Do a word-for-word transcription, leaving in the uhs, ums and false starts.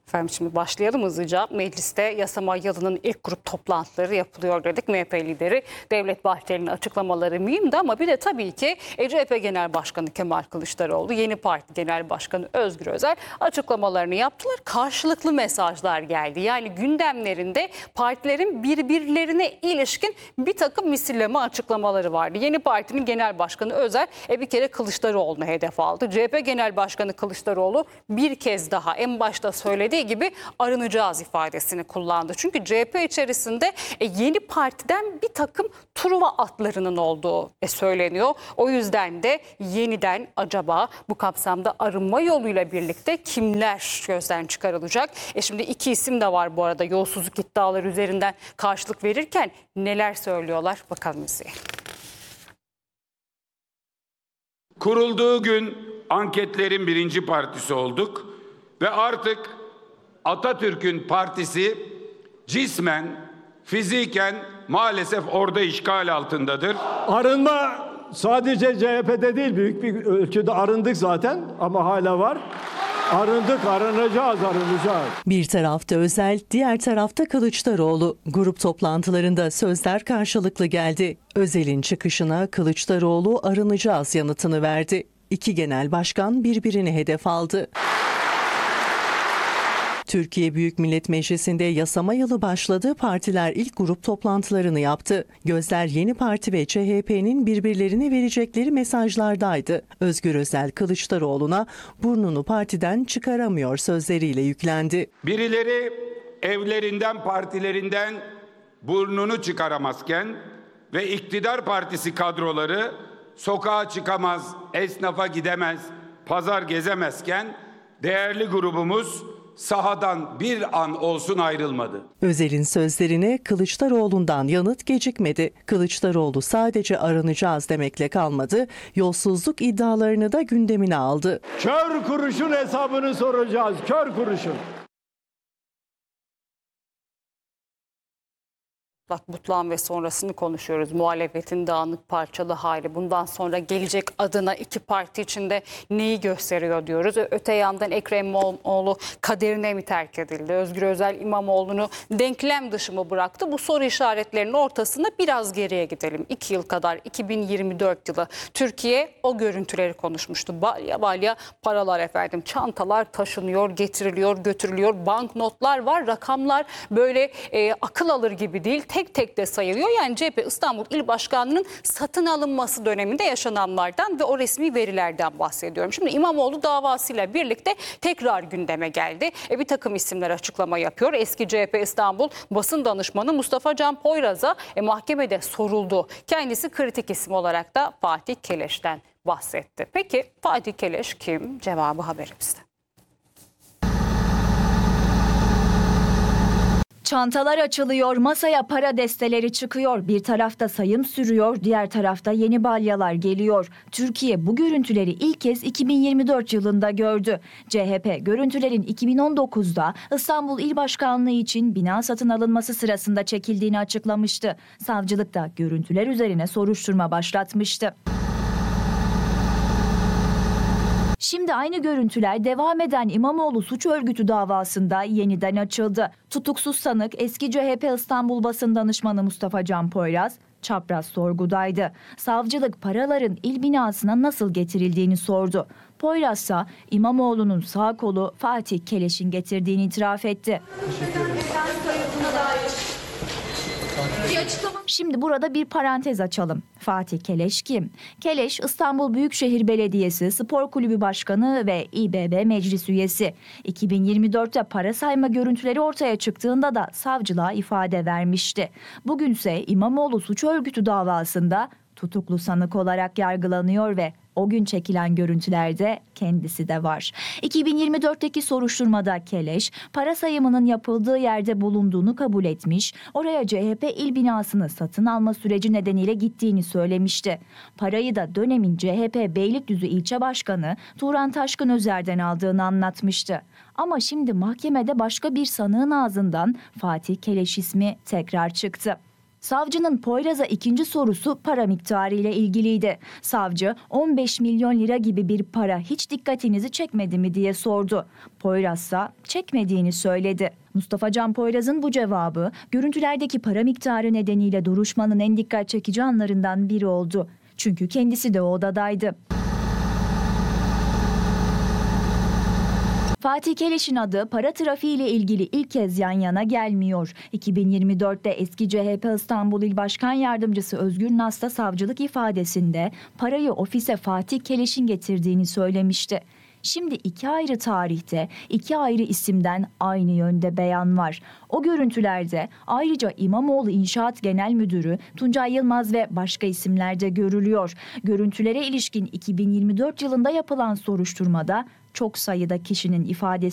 Efendim şimdi başlayalım hızlıca. Mecliste yasama yılının ilk grup toplantıları yapılıyor dedik. M H P lideri Devlet Bahçeli'nin açıklamaları mühimdi ama bir de tabii ki C H P Genel Başkanı Kemal Kılıçdaroğlu, Yeni Parti Genel Başkanı Özgür Özel açıklamalarını yaptılar. Karşılıklı mesajlar geldi. Yani gündemlerinde partilerin birbirlerine ilişkin bir takım misilleme açıklamaları vardı. Yeni Parti'nin Genel Başkanı Özel e, bir kere Kılıçdaroğlu'nu hedef aldı. C H P Genel Başkanı Kılıçdaroğlu bir kez daha en başta söylediği gibi arınacağız ifadesini kullandı. Çünkü C H P içerisinde e, Yeni Parti'den bir takım Truva atlarının olduğu e, söyleniyor. O yüzden de yeniden acaba bu kapsamda arınma yoluyla birlikte kimler gözden çıkarılacak? E şimdi iki isim de var bu arada yolsuzluk iddiaları üzerinden karşılık verirken neler söylüyorlar bakalım izleyelim. Kurulduğu gün anketlerin birinci partisi olduk ve artık Atatürk'ün partisi cismen, fiziken maalesef orada işgal altındadır. Arınma sadece C H P'de değil, büyük bir ölçüde arındık zaten ama hala var. Arındık, arınacağız, arınacağız. Bir tarafta Özel, diğer tarafta Kılıçdaroğlu. Grup toplantılarında sözler karşılıklı geldi. Özel'in çıkışına Kılıçdaroğlu arınacağız yanıtını verdi. İki genel başkan birbirini hedef aldı. Türkiye Büyük Millet Meclisi'nde yasama yılı başladı. Partiler ilk grup toplantılarını yaptı. Gözler Yeni Parti ve C H P'nin birbirlerine verecekleri mesajlardaydı. Özgür Özel Kılıçdaroğlu'na burnunu partiden çıkaramıyor sözleriyle yüklendi. Birileri evlerinden, partilerinden burnunu çıkaramazken ve iktidar partisi kadroları sokağa çıkamaz, esnafa gidemez, pazar gezemezken değerli grubumuz sahadan bir an olsun ayrılmadı. Özel'in sözlerine Kılıçdaroğlu'ndan yanıt gecikmedi. Kılıçdaroğlu sadece aranacağız demekle kalmadı, yolsuzluk iddialarını da gündemine aldı. Kör kuruşun hesabını soracağız, kör kuruşun. Bak Butlan ve sonrasını konuşuyoruz. Muhalefetin dağınık parçalı hali. Bundan sonra gelecek adına iki parti içinde neyi gösteriyor diyoruz. Öte yandan Ekrem İmamoğlu kaderine mi terk edildi? Özgür Özel İmamoğlu'nu denklem dışı mı bıraktı? Bu soru işaretlerinin ortasında biraz geriye gidelim. İki yıl kadar iki bin yirmi dört yılı Türkiye o görüntüleri konuşmuştu. Balya balya paralar efendim. Çantalar taşınıyor, getiriliyor, götürülüyor. Banknotlar var, rakamlar böyle e, akıl alır gibi değil. Tek tek de sayılıyor. Yani C H P İstanbul İl Başkanlığı'nın satın alınması döneminde yaşananlardan ve o resmi verilerden bahsediyorum. Şimdi İmamoğlu davasıyla birlikte tekrar gündeme geldi. E, bir takım isimler açıklama yapıyor. Eski C H P İstanbul basın danışmanı Mustafa Can Poyraz'a e, mahkemede soruldu. Kendisi kritik isim olarak da Fatih Keleş'ten bahsetti. Peki Fatih Keleş kim? Cevabı haberimizde. Çantalar açılıyor, masaya para desteleri çıkıyor. Bir tarafta sayım sürüyor, diğer tarafta yeni balyalar geliyor. Türkiye bu görüntüleri ilk kez iki bin yirmi dört yılında gördü. C H P görüntülerin iki bin on dokuzda İstanbul İl Başkanlığı için bina satın alınması sırasında çekildiğini açıklamıştı. Savcılık da görüntüler üzerine soruşturma başlatmıştı. Şimdi aynı görüntüler devam eden İmamoğlu suç örgütü davasında yeniden açıldı. Tutuksuz sanık eski C H P İstanbul basın danışmanı Mustafa Can Poyraz çapraz sorgudaydı. Savcılık paraların il binasına nasıl getirildiğini sordu. Poyraz ise İmamoğlu'nun sağ kolu Fatih Keleş'in getirdiğini itiraf etti. Şimdi burada bir parantez açalım. Fatih Keleş kim? Keleş İstanbul Büyükşehir Belediyesi Spor Kulübü Başkanı ve İ B B Meclis Üyesi. iki bin yirmi dörtte para sayma görüntüleri ortaya çıktığında da savcılığa ifade vermişti. Bugünse İmamoğlu suç örgütü davasında tutuklu sanık olarak yargılanıyor ve o gün çekilen görüntülerde kendisi de var. iki bin yirmi dörtteki soruşturmada Keleş, para sayımının yapıldığı yerde bulunduğunu kabul etmiş, oraya C H P il binasını satın alma süreci nedeniyle gittiğini söylemişti. Parayı da dönemin C H P Beylikdüzü ilçe başkanı Turan Taşkın Özer'den aldığını anlatmıştı. Ama şimdi mahkemede başka bir sanığın ağzından Fatih Keleş ismi tekrar çıktı. Savcının Poyraz'a ikinci sorusu para miktarı ile ilgiliydi. Savcı on beş milyon lira gibi bir para hiç dikkatinizi çekmedi mi diye sordu. Poyraz ise çekmediğini söyledi. Mustafa Can Poyraz'ın bu cevabı görüntülerdeki para miktarı nedeniyle duruşmanın en dikkat çekici anlarından biri oldu. Çünkü kendisi de o odadaydı. Fatih Keleş'in adı para trafiği ile ilgili ilk kez yan yana gelmiyor. iki bin yirmi dörtte eski C H P İstanbul İl Başkan Yardımcısı Özgür Nasta savcılık ifadesinde parayı ofise Fatih Keleş'in getirdiğini söylemişti. Şimdi iki ayrı tarihte, iki ayrı isimden aynı yönde beyan var. O görüntülerde ayrıca İmamoğlu İnşaat Genel Müdürü Tuncay Yılmaz ve başka isimler de görülüyor. Görüntülere ilişkin iki bin yirmi dört yılında yapılan soruşturmada çok sayıda kişinin ifadesi